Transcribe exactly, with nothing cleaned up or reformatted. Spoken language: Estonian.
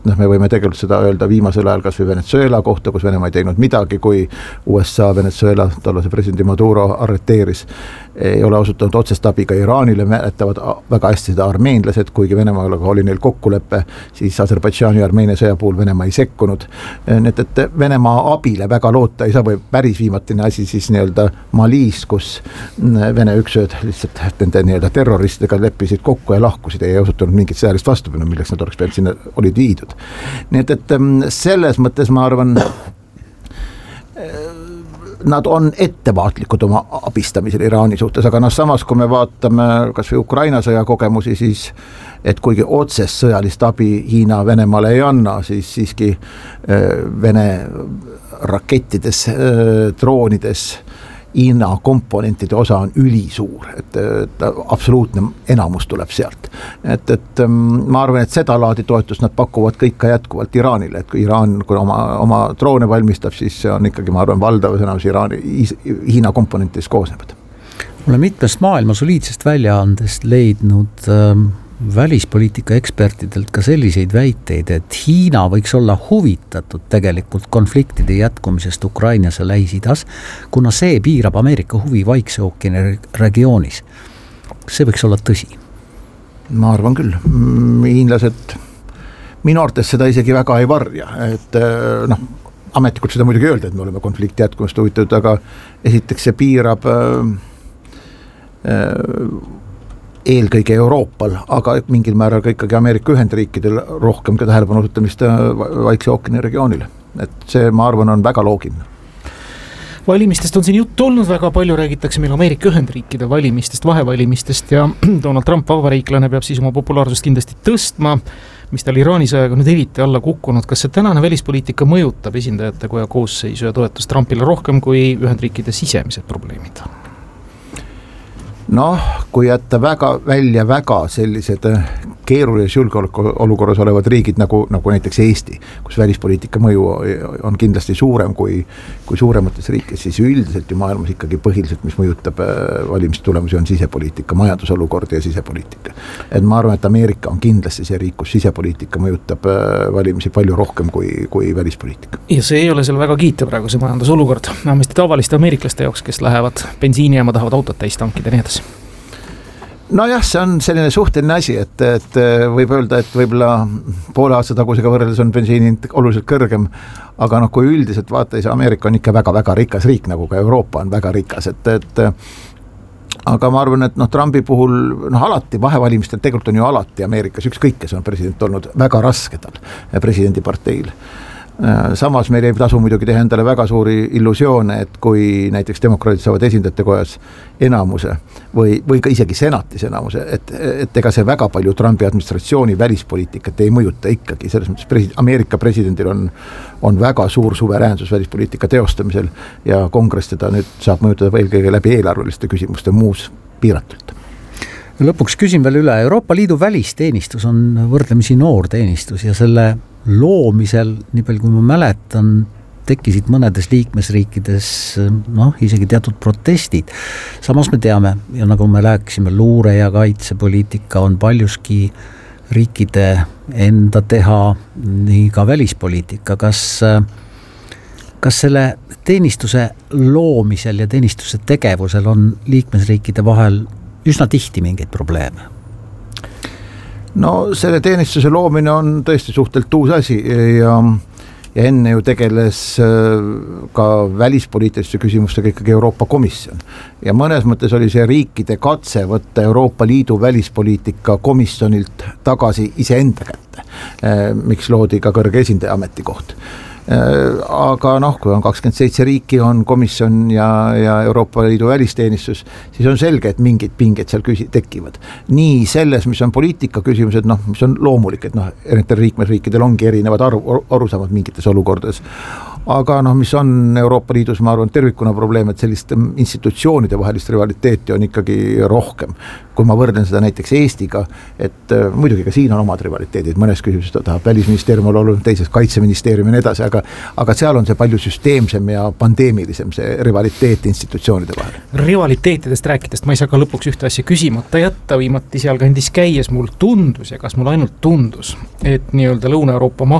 noh, me võime tegelikult seda öelda viimasel ajal kas või Venezuela kohta, kus Venemaa ei teinud midagi, kui U S A Venezuela tollase presidendi Maduro arreteeris. Ei ole osutanud otsest abi ka Iraanile, mäletavad väga hästi seda armeenlased, kuigi Venemaaga oli neil kokkulepe, siis Aserbaidžaani ja Armeenia sõja puhul Venemaa ei sekkunud. Nii et Venemaa abile väga loota ei saa, või päris viimatine asi siis nii-öelda Malis, kus Vene üksööd lihtsalt nende nii-öelda terroristidega leppisid kokku ja lahkusid, ei osutunud mingit sõjalist vastupanu, milleks nad oleks pealt sinna olid viidud. Nii et, et selles mõttes ma arvan, nad on ettevaatlikud oma abistamisel Iraani suhtes, aga noh, samas kui me vaatame kas või Ukraina sõja kogemusi, siis et kuigi otsest sõjalist abi Hiina Venemaale ei anna, siis siiski Vene rakettides, droonides Hiina komponentide osa on ülisuur, et, et absoluutne enamus tuleb sealt. Et, et ma arvan, et seda laadi toetust nad pakuvad kõik ka jätkuvalt Iraanile, et kui Iraan kui oma, oma droone valmistab, siis see on ikkagi, ma arvan, valdav enamus Iraani, Hiina komponentidest koosnevad. Olen mitmest maailma soliidsest väljaandest leidnud ähm, välispoliitika ekspertidelt ka selliseid väiteid, et Hiina võiks olla huvitatud tegelikult konfliktide jätkumisest Ukrainas ja Lähis-Idas, kuna see piirab Ameerika huvi Vaikse ookeani regioonis. See võiks olla tõsi? Ma arvan küll. Hiinlased minu arvates seda isegi väga ei varja, et noh, ametlikult seda muidugi öelda, et me oleme konflikti jätkumist huvitatud, aga esiteks see piirab äh, äh, eelkõige Euroopal, aga mingil määral ka ikkagi Ameerika Ühendriikidel rohkem ka tähelepanu osutamist Vaikse ookeani regioonile. Et see, ma arvan, on väga loogiline. Valimistest on siin juttu olnud, väga palju räägitakse meil Ameerika Ühendriikide valimistest, vahevalimistest ja Donald Trump, vabariiklane, peab siis oma populaarsust kindlasti tõstma, mis tal Iraani sõjaga nüüd eriti alla kukkunud. Kas see tänane välispoliitika mõjutab esindajate koja koosseisu ja toetus Trumpile rohkem kui Ühendriikide sisemised probleemid? Noh, kui jätta väga välja väga sellised keerulises julgeoleku olukorras olevad riigid nagu, nagu näiteks Eesti, kus välispoliitika mõju on kindlasti suurem kui, kui suuremates riikides, siis üldiselt ju maailmas ikkagi põhiliselt, mis mõjutab valimistulemusi, on sisepoliitika, majandusolukord ja sisepoliitika. Et ma arvan, et Ameerika on kindlasti see riik, kus sisepoliitika mõjutab valimisi palju rohkem kui, kui välispoliitika. Ja see ei ole seal väga kiita praegu see majandusolukord, vähemasti tavaliste ameeriklaste jaoks, kes lähevad bensiinijaama, tahavad autot täis tankida ja nii edasi. No jah, see on selline suhteline asi, et, et võib öelda, et võib-olla poole aasta tagusega võrreldes on bensiini oluliselt kõrgem, aga noh, kui üldiselt vaata, siis Ameerika on ikka väga-väga rikas riik, nagu ka Euroopa on väga rikas, et, et aga ma arvan, et noh, Trumpi puhul noh, alati vahevalimistel tegelikult on ju alati Ameerikas ükskõik, kes on president olnud, väga raske tal presidendiparteil. Samas meil ei tasu muidugi teha endale väga suuri illusioone, et kui näiteks demokraadid saavad esindajate kojas enamuse või, või ka isegi senatis enamuse, et, et ega see väga palju Trumpi administratsiooni välispoliitikat ei mõjuta ikkagi. Selles mõttes president, Ameerika presidendil on, on väga suur suveräänsus välispoliitika teostamisel ja kongress teda nüüd saab mõjutada eelkõige läbi eelarveliste küsimuste muus piiratult. Lõpuks küsin veel üle, Euroopa Liidu välisteenistus on võrdlemisi noor teenistus ja selle loomisel, nii palju kui ma mäletan, tekkisid mõnedes liikmesriikides noh, isegi teatud protestid. Samas me teame, ja nagu me rääkisime, luure- ja kaitsepoliitika on paljuski riikide enda teha, nii ka välispoliitika. Kas, kas selle teenistuse loomisel ja teenistuse tegevusel on liikmesriikide vahel üsna tihti mingeid probleeme? No selle teenistuse loomine on tõesti suhtelt uus asi ja, ja enne ju tegeles ka välispoliitiliste küsimustega ikkagi Euroopa Komisjon. Ja mõnes mõttes oli see riikide katse võtta Euroopa Liidu välispoliitika komisjonilt tagasi iseenda kätte, miks loodi ka kõrge esindaja ametikoht. Aga noh, kui on kakskümmend seitse riiki, on komisjon ja, ja Euroopa Liidu välisteenistus, siis on selge, et mingid pinged seal küsi- tekivad. Nii selles, mis on poliitika küsimused, noh, mis on loomulik, et noh, erinevatel liikmesriikidel ongi erinevad aru, arusaamad mingites olukordades. aga noh, mis on Euroopa Liidus, ma arvan, tervikuna probleem, et sellist institutsioonide vahelist rivaliteeti on ikkagi rohkem. Kui ma võrdlen seda näiteks Eestiga, et äh, muidugi ka siin on omad rivaliteedid, mõnes küsimuses ta tahab välisministeerium on olnud, teises kaitseministeerium ja nii edasi, aga, aga seal on see palju süsteemsem ja pandeemilisem, see rivaliteet institutsioonide vahel. Rivaliteetidest rääkidest ma ei saa ka lõpuks ühte asja küsimata jätta, viimati seal kandis käies mul tundus ja kas mul ainult tundus, et nii-öelda Lõuna-Euroopa